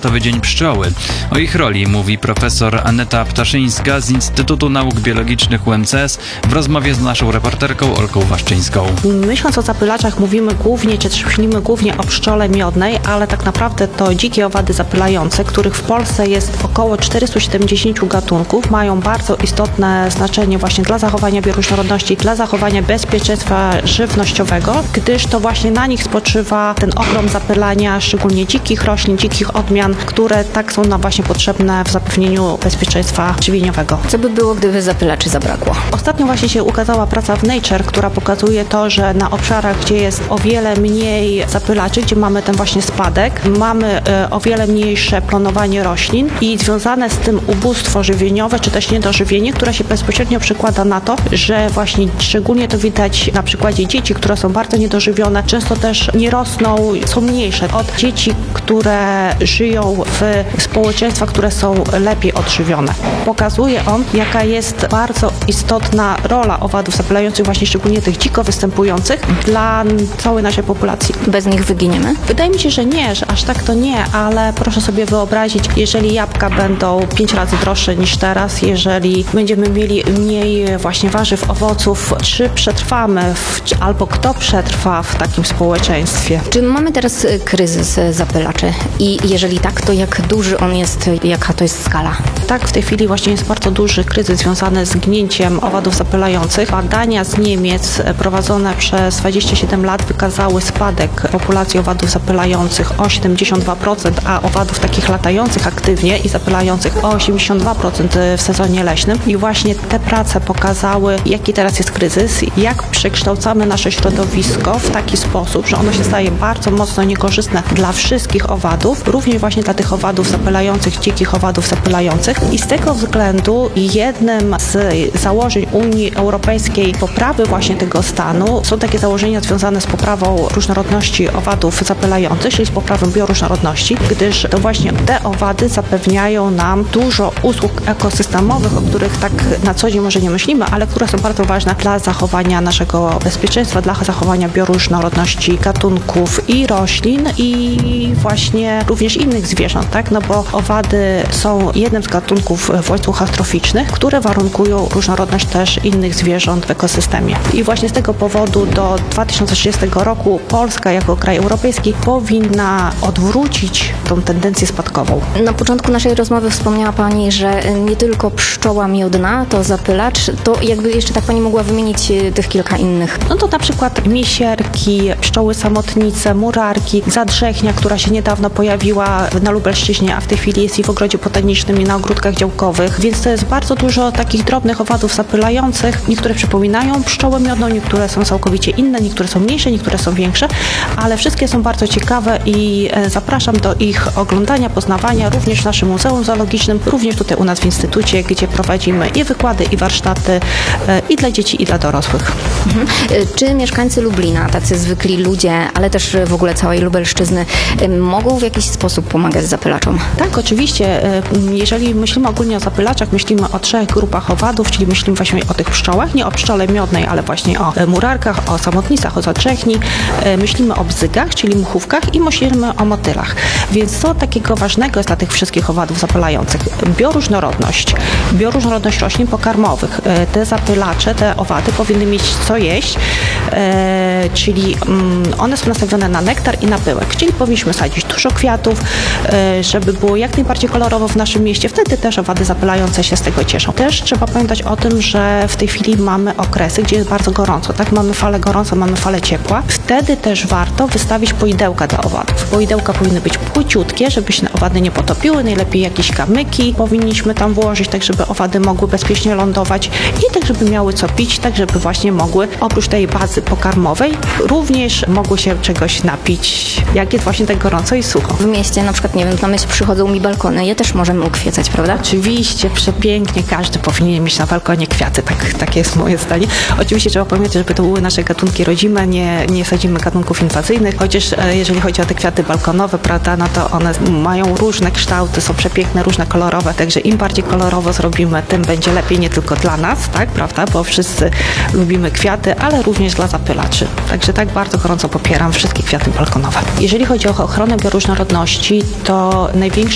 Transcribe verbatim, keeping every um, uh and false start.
Światowy Dzień Pszczoły. O ich roli mówi profesor Aneta Ptaszyńska z Instytutu Nauk Biologicznych U M C S w rozmowie z naszą reporterką Olgą Waszczyńską. Myśląc o zapylaczach mówimy głównie, czy też myślimy głównie o pszczole miodnej, ale tak naprawdę to dzikie owady zapylające, których w Polsce jest około czterysta siedemdziesiąt gatunków, mają bardzo istotne znaczenie właśnie dla zachowania bioróżnorodności, dla zachowania bezpieczeństwa żywnościowego, gdyż to właśnie na nich spoczywa ten ogrom zapylania, szczególnie dzikich roślin, dzikich odmian, które tak są nam właśnie potrzebne w zapewnieniu bezpieczeństwa żywieniowego. Co by było, gdyby zapylaczy zabrakło? Ostatnio właśnie się ukazała praca w Nature, która pokazuje to, że na obszarach, gdzie jest o wiele mniej zapylaczy, gdzie mamy ten właśnie spadek, mamy y, o wiele mniejsze klonowanie roślin i związane z tym ubóstwo żywieniowe, czy też niedożywienie, które się bezpośrednio przekłada na to, że właśnie szczególnie to widać na przykładzie dzieci, które są bardzo niedożywione, często też nie rosną, są mniejsze od dzieci, które żyją w społeczeństwach, które są lepiej odżywione. Pokazuje on, jaka jest bardzo istotna rola owadów zapylających, właśnie szczególnie tych dziko występujących, dla całej naszej populacji. Bez nich wyginiemy? Wydaje mi się, że nie, że aż tak to nie, ale proszę sobie wyobrazić, jeżeli jabłka będą pięć razy droższe niż teraz, jeżeli będziemy mieli mniej właśnie warzyw, owoców, czy przetrwamy, w, czy, albo kto przetrwa w takim społeczeństwie? Czy mamy teraz kryzys zapylaczy? I jeżeli tak, to jak duży on jest, jaka to jest skala? Tak, w tej chwili właśnie jest bardzo duży kryzys związany z gnięciem owadów zapylających. Badania z Niemiec prowadzone przez dwadzieścia siedem lat wykazały spadek populacji owadów zapylających o siedemdziesiąt dwa procent, a owadów takich latających aktywnie i zapylających o osiemdziesiąt dwa procent w sezonie leśnym. I właśnie te prace pokazały, jaki teraz jest kryzys, jak przekształcamy nasze środowisko w taki sposób, że ono się staje bardzo mocno niekorzystne dla wszystkich owadów, również właśnie dla tych owadów zapylających, dzikich owadów zapylających. I z tego względu jednym z założeń Unii Europejskiej poprawy właśnie tego stanu są takie założenia związane z poprawą różnorodności owadów zapylających, czyli z poprawą bioróżnorodności, gdyż to właśnie te owady zapewniają nam dużo usług ekosystemowych, o których tak na co dzień może nie myślimy, ale które są bardzo ważne dla zachowania naszego bezpieczeństwa, dla zachowania bioróżnorodności gatunków i roślin i właśnie również innych zwierząt, tak? No bo owady są jednym z gatunków wojsłów eutroficznych, które warunkują różnorodność też innych zwierząt w ekosystemie. I właśnie z tego powodu do dwa tysiące trzydziestego roku Polska jako kraj europejski powinna odwrócić tą tendencję spadkową. Na początku naszej rozmowy wspomniała Pani, że nie tylko pszczoła miodna to zapylacz, to jakby jeszcze tak Pani mogła wymienić tych kilka innych. No to na przykład misierki, pszczoły samotnice, murarki, zadrzechnia, która się niedawno pojawiła na Lubelszczyźnie, a w tej chwili jest i w ogrodzie botanicznym i na ogródkach działkowych, więc to jest bardzo dużo takich drobnych owadów zapylających. Niektóre przypominają pszczołę miodną, niektóre są całkowicie inne, niektóre są mniejsze, niektóre są większe, ale wszystkie są bardzo ciekawe i zapraszam do ich oglądania, poznawania, również w naszym Muzeum Zoologicznym, również tutaj u nas w Instytucie, gdzie prowadzimy i wykłady, i warsztaty, i dla dzieci, i dla dorosłych. Mhm. Czy mieszkańcy Lublina, tacy zwykli ludzie, ale też w ogóle całej Lubelszczyzny, mogą w jakiś sposób pomagać zapylaczom? Tak, oczywiście. Jeżeli myślimy ogólnie o zapylaczach, myślimy o trzech grupach owadów, czyli myślimy właśnie o tych pszczołach, nie o pszczole miodnej, ale właśnie o murarkach, o samotnicach, o zadrzechni. Myślimy o bzygach, czyli muchówkach i myślimy o motylach. Więc co takiego ważnego jest dla tych wszystkich owadów zapylających? Bioróżnorodność. Bioróżnorodność roślin pokarmowych. Te zapylacze, te owady powinny mieć co jeść, czyli one są nastawione na nektar i na pyłek, czyli powinniśmy sadzić dużo kwiatów, żeby było jak najbardziej kolorowo w naszym mieście. Wtedy też owady zapylające się z tego cieszą. Też trzeba pamiętać o tym, że w tej chwili mamy okresy, gdzie jest bardzo gorąco, tak? Mamy falę gorąca, mamy falę ciepła. Wtedy też warto wystawić poidełka dla owadów. Poidełka powinny być płyciutkie, żeby się owady nie potopiły, najlepiej jakieś kamyki powinniśmy tam włożyć, tak żeby owady mogły bezpiecznie lądować i tak, żeby miały co pić, tak żeby właśnie mogły oprócz tej bazy pokarmowej również mogły się czegoś napić, jak jest właśnie tak gorąco i sucho. W mieście na przykład, nie wiem, na myśl przychodzą mi balkony, je też możemy ukwiecać, prawda? Oczywiście, przepięknie, każdy powinien mieć na balkonie kwiaty, tak, takie jest moje zdanie. Oczywiście trzeba pamiętać, żeby to były nasze gatunki rodzime, nie, nie sadzimy gatunków inwazyjnych, chociaż e, jeżeli chodzi o te kwiaty balkonowe, prawda, no to one mają różne kształty, są przepiękne, różne kolorowe, także im bardziej kolorowo zrobimy, tym będzie lepiej nie tylko dla nas, tak, prawda, bo wszyscy lubimy kwiaty, ale również dla zapylaczy. Także tak bardzo gorąco popieram wszystkie kwiaty balkonowe. Jeżeli chodzi o ochronę bioróżnorodności, to największy